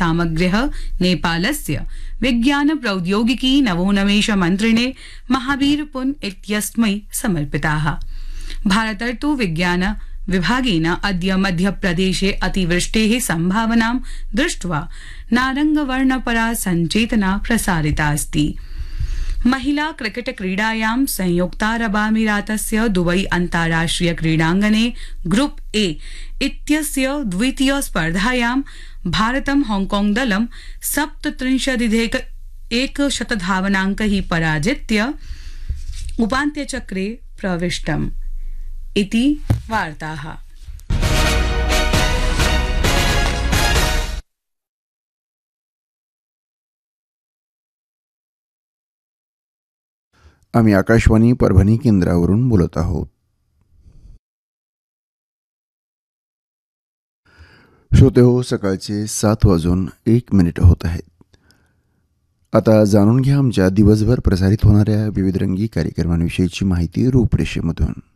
सामग्र्यः नेपालस्य विज्ञान प्रौद्योगिकी नवोन्मेष मन्त्रिणे महावीर पुन इत्यस्मै समर्पिताः। भारतर्तु विज्ञान विभागेन अद्य मध्यप्रदेशे अतिवृष्टेः संभावनां दृष्ट्वा नारंगवर्णपरा संचेतना प्रसारिता अस्ति। महिला क्रिकेट क्रीडायां संयुक्तारबामीरातस्य दुबई अन्ताराष्ट्रिय क्रीडाङ्गणे ग्रुप ए इत्यस्य द्वितीय स्पर्धायां भारतं हांगकांग दलं 37,100 धावनाङ्कैः पराजित्य उपान्त्यचक्रे प्रविष्टम् इति वार्ताः। आम्ही आकाशवाणी परभणी केंद्रावरून बोलत आहोत। श्रोते हो, सकाळचे 7:01 होत आहेत। आता जाणून घ्या आमच्या दिवसभर प्रसारित होणाऱ्या विविध रंगी कार्यक्रमांविषयीची माहिती रूपरेषेमधून।